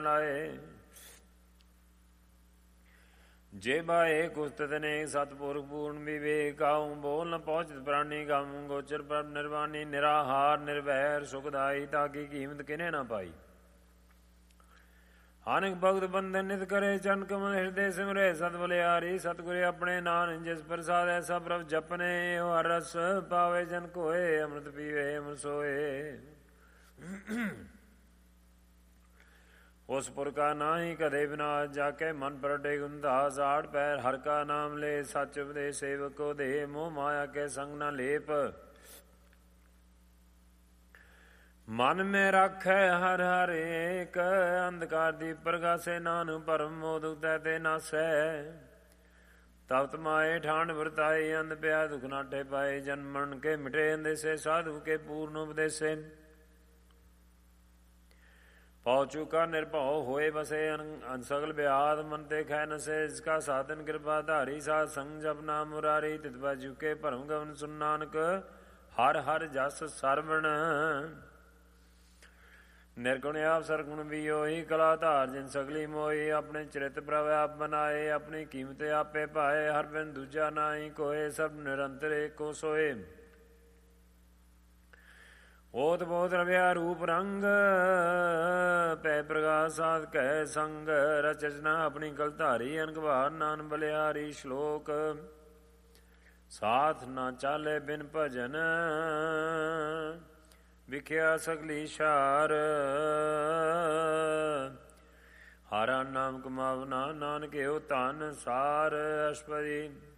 ਲਾਏ। ਜੇ ਬਾਏ ਕੁਸਤਤ ਨੇ ਸਤਪੁਰਖ ਪੂਰਨ ਵਿਵੇਕ ਕਾਉ ਬੋਲ ਨ ਪਹੁੰਚਤ ਪ੍ਰਾਣੀ ਗਮ ਗੋਚਰ ਪ੍ਰਭ ਨਿਰਵਾਣੀ ਨਿਰਾਹਾਰ ਨਿਰਵੈਰ ਸੁਖਦਾਈ ਤਾਕੀ ਕੀਮਤ ਕਿਨੇ ਨਾ ਪਾਈ। ਅਨਕ ਭਗਤ ਬੰਧਨ ਨਿਤ ਕਰੇ ਚਰਨ ਕਮਲ ਹਿਰਦੇ ਸਿਮਰੇ ਸਤ ਬਲਿਆਰੀ ਸਤਿਗੁਰੇ ਆਪਣੇ ਨਾਨਕ ਜਿਸ ਪ੍ਰਸਾਦ ਐਸਾ ਪ੍ਰਭ ਜਪਨੇ ਉਹ ਹਰ ਰਸ ਪਾਵੇ ਜਨ ਕੋਏ ਅੰਮ੍ਰਿਤ ਪੀਵੇ ਅੰਮ੍ਰਿਤ ਸੋਏ। ਉਸ ਪੁਰ ਕਾ ਨਾਹੀ ਕਦੇ ਵਿਨਾਸ਼ ਜਾ ਕੇ ਮਨ ਪਰਟੇ ਗੁੰਦਾਸ ਆੜ ਪੈਰ ਹਰ ਕਾ ਨਾਮ ਲੈ ਸੱਚ ਉਪਦੇਸ਼ ਸੇਵਕ ਕੋ ਦੇ ਮੋਹ ਮਾਇਆ ਕੇ ਸੰਗ ਨਾ ਲੇਪ। ਮਨ ਮੈਂ ਰਾਖੈ ਹਰ ਹਰ ਏਕ ਅੰਧਕਾਰ ਦੀ ਪ੍ਰਗਾਸੇ ਨਾਨਕ ਪਰਮ ਮੋਦ ਉਤੈ ਤੇ ਨਾਸੈ। ਤਪਤ ਮਾਏ ਠਾਣ ਵਰਤਾਏ ਅੰਧ ਪਿਆ ਦੁਖ ਨਾਟੇ ਪਾਏ ਜਨਮਣ ਕੇ ਮਿਟੇ ਅੰਦੇਸੇ ਸਾਧੂ ਕੇ ਪੂਰਨ ਉਪਦੇਸੇ। ਪਉ ਚੁਕਾ ਨਿਰਭਉ ਹੋਏ ਬਸੇ ਸਗਲ ਬਿਆਦ ਮਨ ਤੇ ਖੈ ਨਸੇ ਇਸਕਾ ਸਾਧਨ ਕਿਰਪਾ ਧਾਰੀ ਸਾਧ ਸੰਗ ਜਪ ਨਾਮ ਮੁਰਾਰੀ ਤਿਤ ਪੈ ਚੁਕੇ ਭਰਮ ਗਵਨ ਸੁਨ ਨਾਨਕ ਹਰ ਹਰ ਜਸ ਸਰਵਣ। ਨਿਰਗੁਣ ਆਪ ਸਰਗੁਣ ਵੀ ਹੋਈ ਕਲਾ ਧਾਰ ਜਿਨ ਸਗਲੀ ਮੋਈ ਆਪਣੇ ਚਰਿਤ ਪ੍ਰਭ ਆਪ ਬਨਾਏ ਆਪਣੀ ਕੀਮਤ ਆਪੇ ਪਾਏ ਹਰ ਬਿਨ ਦੂਜਾ ਨਾਹੀ ਕੋਏ ਸਭ ਨਿਰੰਤਰ ਏਕੋ ਸੋਏ। ਓਤ ਬੋਧ ਰਵਿਆ ਰੂਪ ਰੰਗ ਪੈ ਪ੍ਰਗਾਸ ਸਾਧ ਕੈ ਸੰਗ ਰਚਨਾ ਆਪਣੀ ਕਲ ਧਾਰੀ ਅਨਕ ਭਾਰ ਨਾਨ ਬਲਿਆਰੀ। ਸ਼ਲੋਕ ਸਾਥ ਨਾ ਚਾਲੇ ਬਿਨ ਭਜਨ ਵਿਖਿਆ ਸਗਲੀ ਸ਼ਾਰ। ਹਰਾ ਨਾਮ ਕਮਾਵਨਾ ਨਾਨਕ ਏਉ ਧਨ ਸਾਰ। ਅਸ਼ਪਦੀ